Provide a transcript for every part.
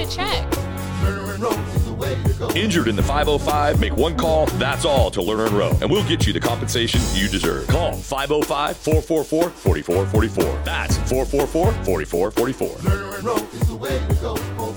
to check. Injured in the 505? Make one call, that's all to Lerner and Rowe, and we'll get you the compensation you deserve. Call 505-444-4444. That's 444-4444. Lerner and Rowe is the way to go.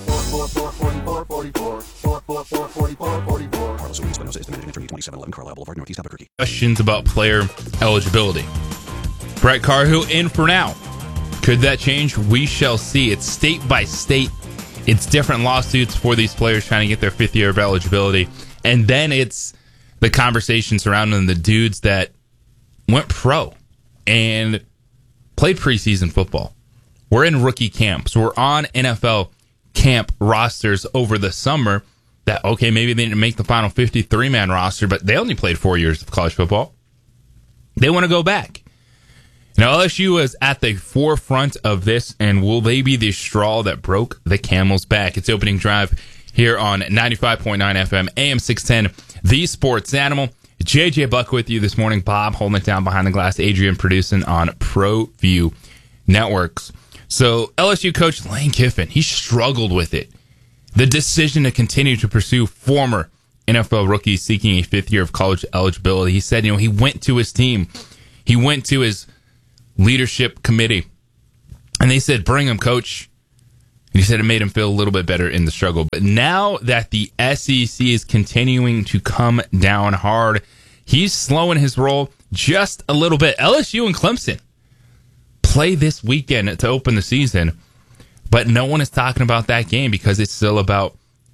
444-4444. Carlos Ruiz, Espinosa, estimated attorney, 2711 Carlisle Boulevard, Northeast Albuquerque. Questions about player eligibility. Brett Carhu in for now. Could that change? We shall see. It's state by state. It's different lawsuits for these players trying to get their fifth year of eligibility. And then it's the conversation surrounding the dudes that went pro and played preseason football. We're in rookie camps. We're on NFL camp rosters over the summer that, okay, maybe they didn't make the final 53-man roster, but they only played 4 years of college football. They want to go back. Now, LSU is at the forefront of this, and will they be the straw that broke the camel's back? It's opening drive here on 95.9 FM, AM 610, The Sports Animal. JJ Buck with you this morning. Bob holding it down behind the glass. Adrian producing on ProView Networks. So, LSU coach Lane Kiffin, he struggled with it. The decision to continue to pursue former NFL rookies seeking a fifth year of college eligibility. He said, he went to his team. He went to his leadership committee, and they said, bring him, coach. And he said it made him feel a little bit better in the struggle. But now that the SEC is continuing to come down hard, he's slowing his roll just a little bit. LSU and Clemson play this weekend to open the season, but no one is talking about that game because it's still about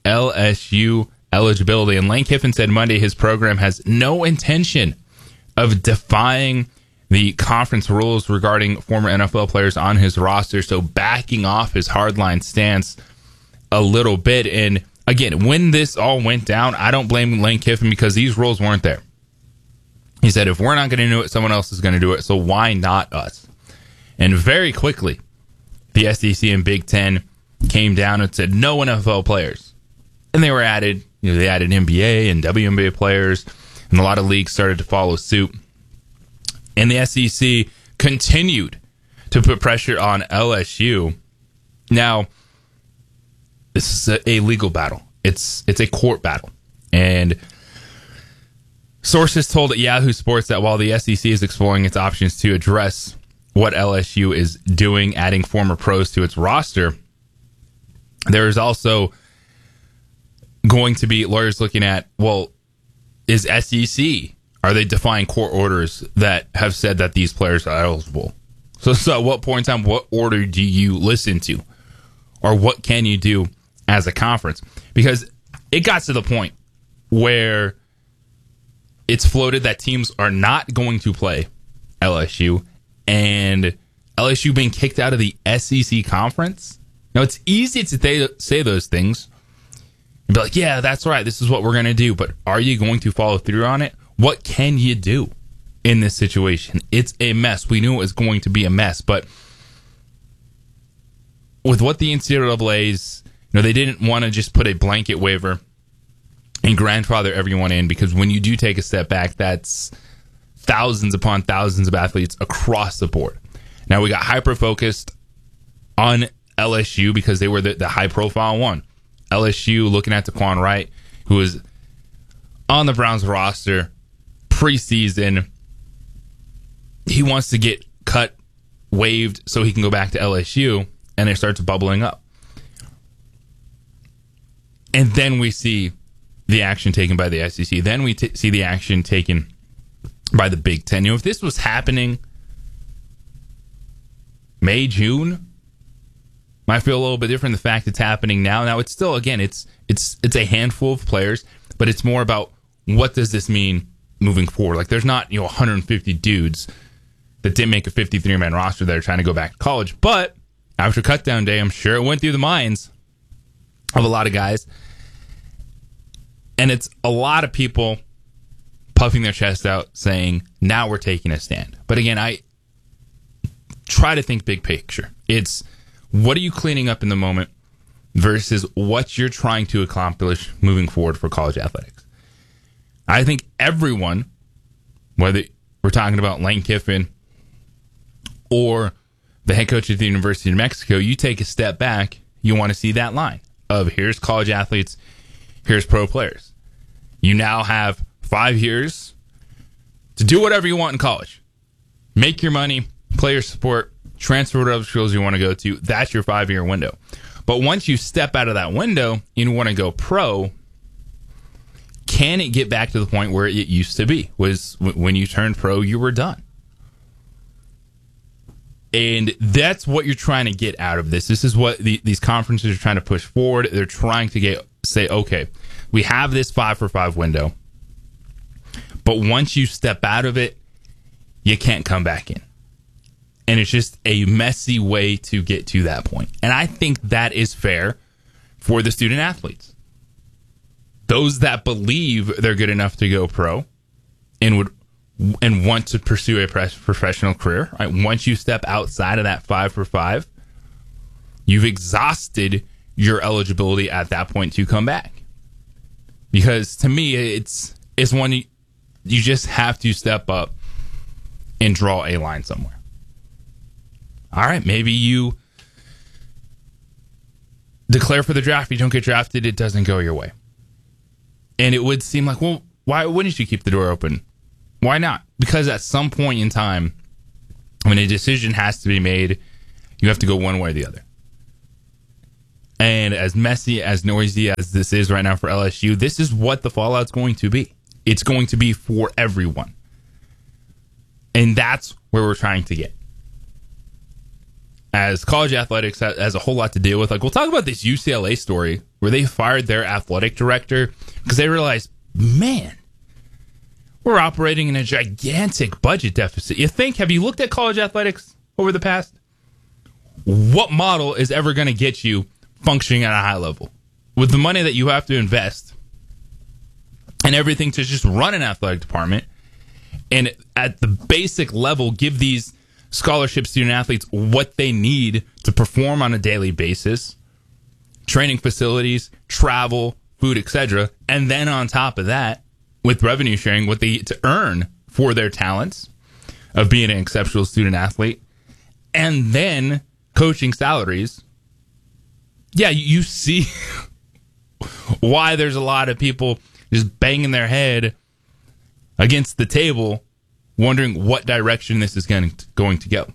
LSU eligibility. And Lane Kiffin said Monday his program has no intention of defying the conference rules regarding former NFL players on his roster, so backing off his hardline stance a little bit. And again, when this all went down, I don't blame Lane Kiffin because these rules weren't there. He said, if we're not going to do it, someone else is going to do it, so why not us? And very quickly, the SEC and Big Ten came down and said no NFL players. And they were added, they added NBA and WNBA players, and a lot of leagues started to follow suit. And the SEC continued to put pressure on LSU. Now, this is a legal battle. It's a court battle. And sources told Yahoo Sports that while the SEC is exploring its options to address what LSU is doing, adding former pros to its roster, there is also going to be lawyers looking at, well, is SEC... are they defying court orders that have said that these players are eligible? So at what point in time, what order do you listen to? Or what can you do as a conference? Because it got to the point where it's floated that teams are not going to play LSU, and LSU being kicked out of the SEC conference. Now, it's easy to say those things and be like, yeah, that's right, this is what we're going to do. But are you going to follow through on it? What can you do in this situation? It's a mess. We knew it was going to be a mess, but with what the NCAA's, they didn't want to just put a blanket waiver and grandfather everyone in, because when you do take a step back, that's thousands upon thousands of athletes across the board. Now, we got hyper-focused on LSU because they were the high-profile one. LSU looking at Daquan Wright, who was on the Browns roster preseason. He wants to get cut, waived, so he can go back to LSU, and it starts bubbling up. And then we see the action taken by the SEC. Then we see the action taken by the Big Ten. If this was happening May, June, might feel a little bit different. The fact it's happening now. Now, it's still, again, it's a handful of players, but it's more about what does this mean moving forward. Like, there's not 150 dudes that didn't make a 53-man roster that are trying to go back to college. But after cutdown day, I'm sure it went through the minds of a lot of guys. And it's a lot of people puffing their chest out saying, now we're taking a stand. But again, I try to think big picture. It's what are you cleaning up in the moment versus what you're trying to accomplish moving forward for college athletics. I think everyone, whether we're talking about Lane Kiffin or the head coach at the University of New Mexico, you take a step back, you want to see that line. of here's college athletes, here's pro players. You now have 5 years to do whatever you want in college. Make your money, player support, transfer to other schools you want to go to. That's your 5-year window. But once you step out of that window and you want to go pro, can it get back to the point where it used to be? Was when you turned pro, you were done. And that's what you're trying to get out of this. This is what these conferences are trying to push forward. They're trying to say, okay, we have this 5-for-5 window, but once you step out of it, you can't come back in. And it's just a messy way to get to that point. And I think that is fair for the student athletes. Those that believe they're good enough to go pro and want to pursue a professional career, right? Once you step outside of that 5-for-5, you've exhausted your eligibility at that point to come back. Because to me, it's one you just have to step up and draw a line somewhere. All right, maybe you declare for the draft, you don't get drafted, it doesn't go your way. And it would seem like, well, why wouldn't you keep the door open? Why not? Because at some point in time, when a decision has to be made, you have to go one way or the other. And as messy, as noisy as this is right now for LSU, this is what the fallout's going to be. It's going to be for everyone. And that's where we're trying to get. As college athletics has a whole lot to deal with. Like, we'll talk about this UCLA story where they fired their athletic director because they realized, man, we're operating in a gigantic budget deficit. Have you looked at college athletics over the past? What model is ever going to get you functioning at a high level? With the money that you have to invest and everything to just run an athletic department and at the basic level give these scholarship student athletes what they need to perform on a daily basis, training facilities, travel, food, etc. And then on top of that, with revenue sharing, what they to earn for their talents of being an exceptional student athlete, and then coaching salaries. Yeah, you see why there's a lot of people just banging their head against the table wondering what direction this is going to go.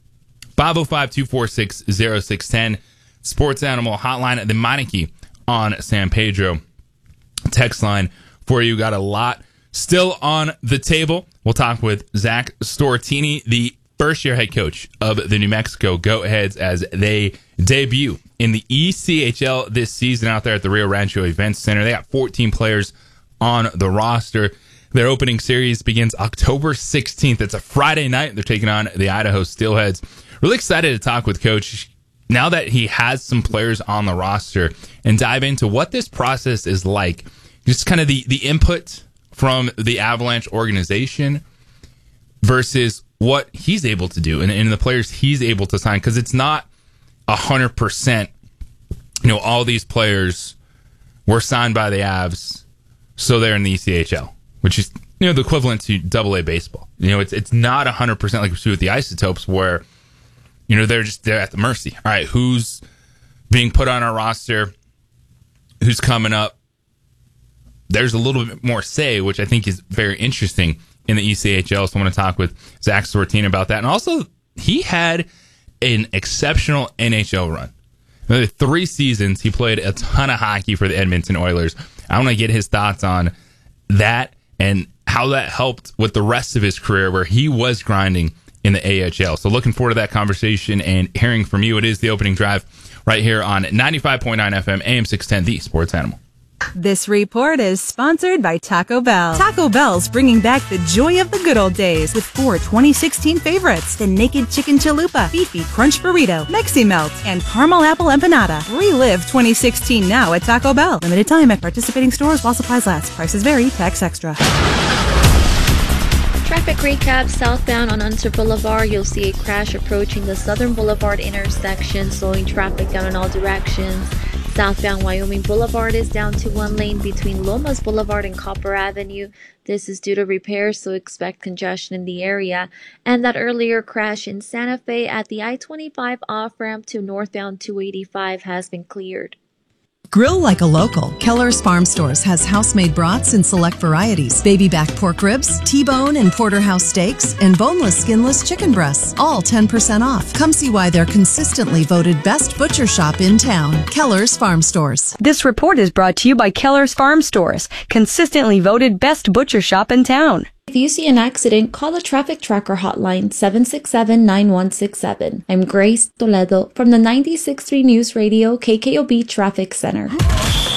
505-246-0610, Sports Animal Hotline at the Meineke on San Pedro. Text line for you. Got a lot still on the table. We'll talk with Zach Stortini, the first-year head coach of the New Mexico Goatheads, as they debut in the ECHL this season out there at the Rio Rancho Events Center. They got 14 players on the roster. Their opening series begins October 16th. It's a Friday night. They're taking on the Idaho Steelheads. Really excited to talk with Coach now that he has some players on the roster and dive into what this process is like. Just kind of the input from the Avalanche organization versus what he's able to do and the players he's able to sign. Because it's not 100%, all these players were signed by the Avs, so they're in the ECHL. Which is, the equivalent to AA baseball. It's not 100% like we see with the Isotopes where, they're at the mercy. All right, who's being put on our roster? Who's coming up? There's a little bit more say, which I think is very interesting in the ECHL. So I want to talk with Zach Stortini about that. And also, he had an exceptional NHL run. 3 seasons, he played a ton of hockey for the Edmonton Oilers. I want to get his thoughts on that and how that helped with the rest of his career where he was grinding in the AHL. So looking forward to that conversation and hearing from you. It is the opening drive right here on 95.9 FM, AM 610, the Sports Animal. This report is sponsored by Taco Bell. Taco Bell's bringing back the joy of the good old days with 4 2016 favorites: the Naked Chicken Chalupa, Beefy Crunch Burrito, Mexi Melt, and Caramel Apple Empanada. Relive 2016 now at Taco Bell. Limited time at participating stores while supplies last. Prices vary. Tax extra. Traffic recap: southbound on Unser Boulevard, you'll see a crash approaching the Southern Boulevard intersection, slowing traffic down in all directions. Southbound Wyoming Boulevard is down to 1 lane between Lomas Boulevard and Copper Avenue. This is due to repairs, so expect congestion in the area. And that earlier crash in Santa Fe at the I-25 off-ramp to northbound 285 has been cleared. Grill like a local. Keller's Farm Stores has house-made brats in select varieties, baby back pork ribs, T-bone and porterhouse steaks, and boneless, skinless chicken breasts, all 10% off. Come see why they're consistently voted best butcher shop in town. Keller's Farm Stores. This report is brought to you by Keller's Farm Stores, consistently voted best butcher shop in town. If you see an accident, call the Traffic Tracker hotline 767-9167. I'm Grace Toledo from the 96.3 News Radio KKOB Traffic Center.